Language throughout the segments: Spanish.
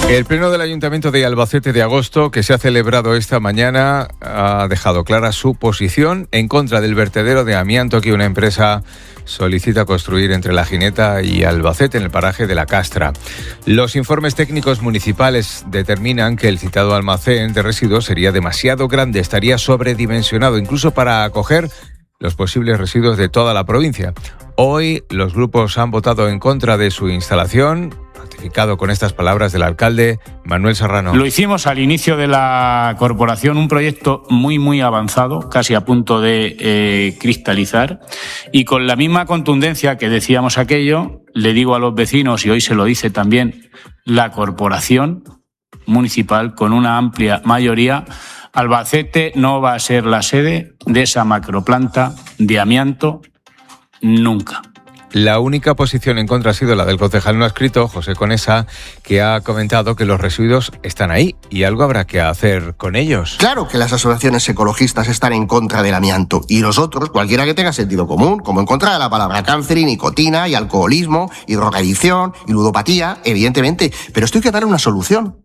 El pleno del Ayuntamiento de Albacete de agosto, que se ha celebrado esta mañana, ha dejado clara su posición en contra del vertedero de amianto que una empresa solicita construir entre La Gineta y Albacete, en el paraje de La Castra. Los informes técnicos municipales determinan que el citado almacén de residuos sería demasiado grande, estaría sobredimensionado, incluso para acoger los posibles residuos de toda la provincia. Hoy los grupos han votado en contra de su instalación, ratificado con estas palabras del alcalde Manuel Serrano. Lo hicimos al inicio de la corporación, un proyecto muy avanzado, casi a punto de cristalizar, y con la misma contundencia que decíamos aquello, le digo a los vecinos, y hoy se lo dice también la corporación municipal con una amplia mayoría: Albacete no va a ser la sede de esa macroplanta de amianto nunca. La única posición en contra ha sido la del concejal no adscrito, José Conesa, que ha comentado que los residuos están ahí y algo habrá que hacer con ellos. Claro que las asociaciones ecologistas están en contra del amianto, y nosotros, cualquiera que tenga sentido común, como en contra de la palabra cáncer y nicotina y alcoholismo y drogadicción y ludopatía, evidentemente, pero esto hay que darle una solución.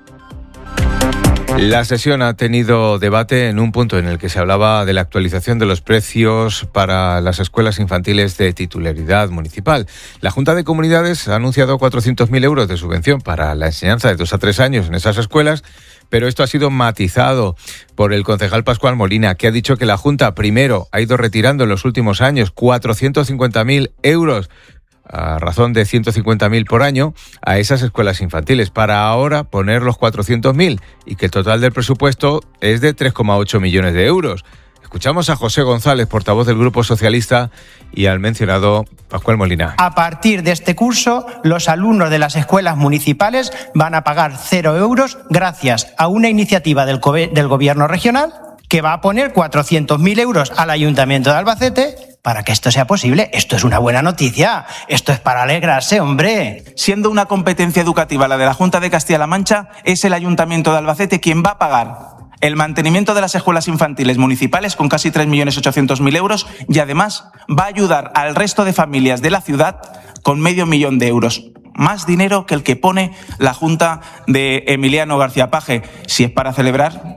La sesión ha tenido debate en un punto en el que se hablaba de la actualización de los precios para las escuelas infantiles de titularidad municipal. La Junta de Comunidades ha anunciado 400.000 euros de subvención para la enseñanza de 2 a 3 años en esas escuelas, pero esto ha sido matizado por el concejal Pascual Molina, que ha dicho que la Junta primero ha ido retirando en los últimos años 450.000 euros a razón de 150.000 por año a esas escuelas infantiles, para ahora poner los 400.000, y que el total del presupuesto es de 3,8 millones de euros. Escuchamos a José González, portavoz del Grupo Socialista, y al mencionado Pascual Molina. A partir de este curso, los alumnos de las escuelas municipales van a pagar 0 euros gracias a una iniciativa del Gobierno regional que va a poner 400.000 euros al Ayuntamiento de Albacete para que esto sea posible. Esto es una buena noticia. Esto es para alegrarse, hombre. Siendo una competencia educativa la de la Junta de Castilla-La Mancha, es el Ayuntamiento de Albacete quien va a pagar el mantenimiento de las escuelas infantiles municipales con casi 3.800.000 euros, y además va a ayudar al resto de familias de la ciudad con 500.000 euros. Más dinero que el que pone la Junta de Emiliano García Paje. Si es para celebrar.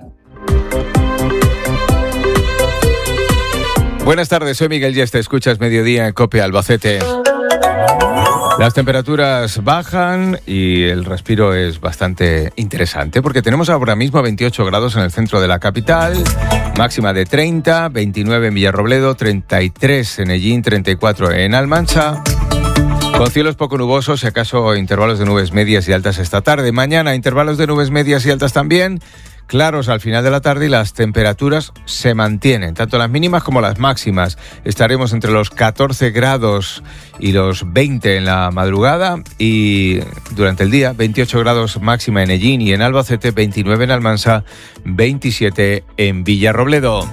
Buenas tardes, soy Miguel Yeste, escuchas Mediodía en COPE Albacete. Las temperaturas bajan y el respiro es bastante interesante, porque tenemos ahora mismo 28 grados en el centro de la capital, máxima de 30, 29 en Villarrobledo, 33 en Ellín, 34 en Almansa, con cielos poco nubosos y acaso intervalos de nubes medias y altas esta tarde. Mañana intervalos de nubes medias y altas también, claros al final de la tarde, y las temperaturas se mantienen, tanto las mínimas como las máximas. Estaremos entre los 14 grados y los 20 en la madrugada, y durante el día 28 grados máxima en Ellín y en Albacete, 29 en Almansa, 27 en Villarrobledo.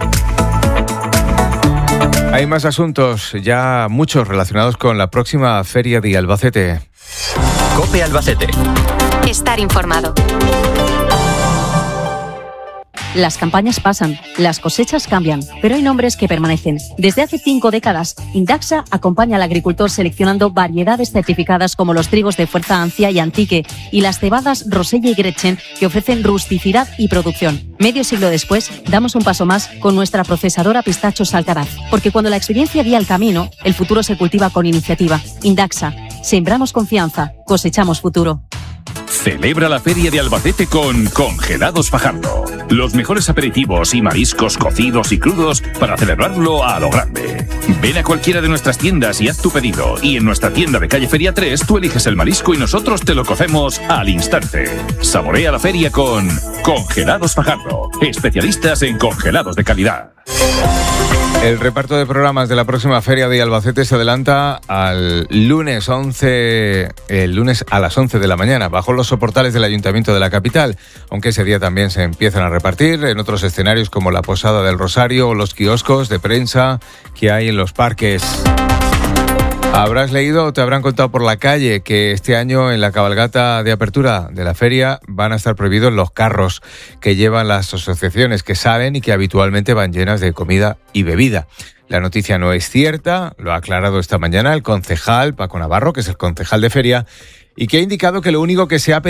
Hay más asuntos, ya muchos relacionados con la próxima Feria de Albacete. COPE Albacete. Estar informado. Las campañas pasan, las cosechas cambian, pero hay nombres que permanecen. Desde hace 5 décadas, Indaxa acompaña al agricultor seleccionando variedades certificadas como los trigos de Fuerza Ancia y Antique, y las cebadas Rosella y Gretchen, que ofrecen rusticidad y producción. Medio siglo después, damos un paso más con nuestra procesadora Pistachos Alcaraz, porque cuando la experiencia guía el camino, el futuro se cultiva con iniciativa. Indaxa, sembramos confianza, cosechamos futuro. Celebra la Feria de Albacete con Congelados Fajardo. Los mejores aperitivos y mariscos cocidos y crudos para celebrarlo a lo grande. Ven a cualquiera de nuestras tiendas y haz tu pedido. Y en nuestra tienda de calle Feria 3 tú eliges el marisco y nosotros te lo cocemos al instante. Saborea la feria con Congelados Fajardo. Especialistas en congelados de calidad. El reparto de programas de la próxima Feria de Albacete se adelanta al lunes el lunes a las 11 de la mañana, bajo los soportales del Ayuntamiento de la capital, aunque ese día también se empiezan a repartir en otros escenarios como la Posada del Rosario o los kioscos de prensa que hay en los parques. Habrás leído o te habrán contado por la calle que este año en la cabalgata de apertura de la feria van a estar prohibidos los carros que llevan las asociaciones, que saben y que habitualmente van llenas de comida y bebida. La noticia no es cierta, lo ha aclarado esta mañana el concejal Paco Navarro, que es el concejal de feria, y que ha indicado que lo único que se ha pedido